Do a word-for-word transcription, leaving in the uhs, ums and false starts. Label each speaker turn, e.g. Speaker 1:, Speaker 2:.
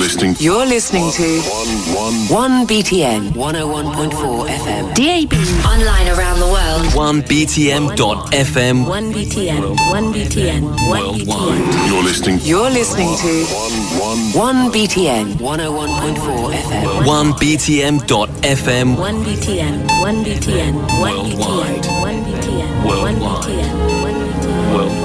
Speaker 1: listening.
Speaker 2: You're listening to one B T N one oh one point four F M. D A B.
Speaker 3: Online around the world.
Speaker 4: one B T M dot F M.
Speaker 3: one B T N. one B T N. one B T N.
Speaker 1: You're listening.
Speaker 2: You're listening to one B T N one oh one point four F M.
Speaker 4: one B T M dot F M.
Speaker 3: one B T N. one B T N. one B T N. one B T N. one B T N. one B T N.
Speaker 4: Worldwide.